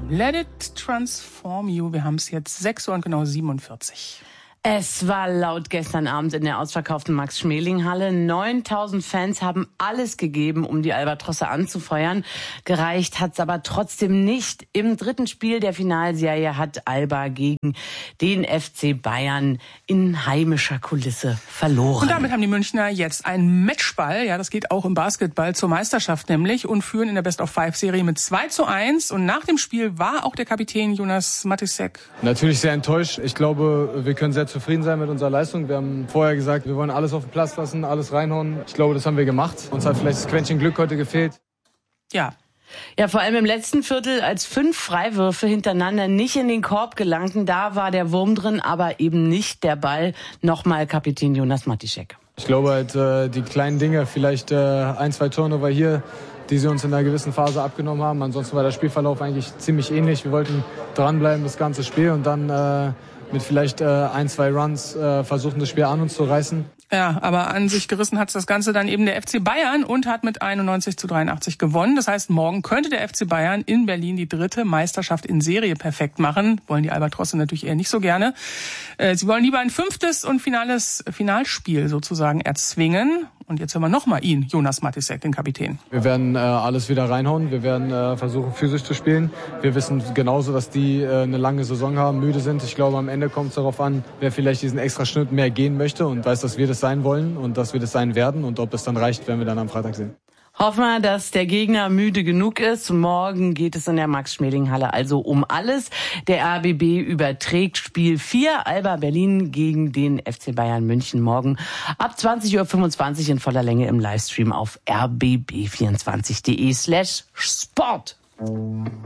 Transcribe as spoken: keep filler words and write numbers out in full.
Let it transform you. Wir haben es jetzt sechs Uhr und genau siebenundvierzig. Es war laut gestern Abend in der ausverkauften Max-Schmeling-Halle. neuntausend Fans haben alles gegeben, um die Albatrosse anzufeuern. Gereicht hat's aber trotzdem nicht. Im dritten Spiel der Finalserie hat Alba gegen den F C Bayern in heimischer Kulisse verloren. Und damit haben die Münchner jetzt einen Matchball. Ja, das geht auch im Basketball zur Meisterschaft nämlich und führen in der Best-of-Five-Serie mit zwei zu eins. Und nach dem Spiel war auch der Kapitän Jonas Matisek natürlich sehr enttäuscht. Ich glaube, wir können sehr zufrieden sein mit unserer Leistung. Wir haben vorher gesagt, wir wollen alles auf den Platz lassen, alles reinhauen. Ich glaube, das haben wir gemacht. Uns hat vielleicht das Quäntchen Glück heute gefehlt. Ja. Ja, vor allem im letzten Viertel, als fünf Freiwürfe hintereinander nicht in den Korb gelangten, da war der Wurm drin, aber eben nicht der Ball. Nochmal Kapitän Jonas Matisek. Ich glaube halt, äh, die kleinen Dinge, vielleicht äh, ein, zwei Turnover hier, die sie uns in einer gewissen Phase abgenommen haben. Ansonsten war der Spielverlauf eigentlich ziemlich ähnlich. Wir wollten dranbleiben das ganze Spiel und dann äh, mit vielleicht äh, ein, zwei Runs äh, versuchen, das Spiel an uns zu reißen. Ja, aber an sich gerissen hat das Ganze dann eben der F C Bayern und hat mit einundneunzig zu dreiundachtzig gewonnen. Das heißt, morgen könnte der F C Bayern in Berlin die dritte Meisterschaft in Serie perfekt machen. Wollen die Albatrosse natürlich eher nicht so gerne. Sie wollen lieber ein fünftes und finales Finalspiel sozusagen erzwingen. Und jetzt hören wir nochmal ihn, Jonas Matisek, den Kapitän. Wir werden äh, alles wieder reinhauen. Wir werden äh, versuchen, physisch zu spielen. Wir wissen genauso, dass die äh, eine lange Saison haben, müde sind. Ich glaube, am Ende kommt es darauf an, wer vielleicht diesen extra Schnitt mehr gehen möchte und weiß, dass wir das sein wollen und dass wir das sein werden. Und ob es dann reicht, werden wir dann am Freitag sehen. Hoffen wir, dass der Gegner müde genug ist. Morgen geht es in der Max-Schmeling-Halle also um alles. Der R B B überträgt Spiel vier, Alba Berlin gegen den F C Bayern München morgen ab zwanzig Uhr fünfundzwanzig in voller Länge im Livestream auf r b b vierundzwanzig punkt d e slash sport.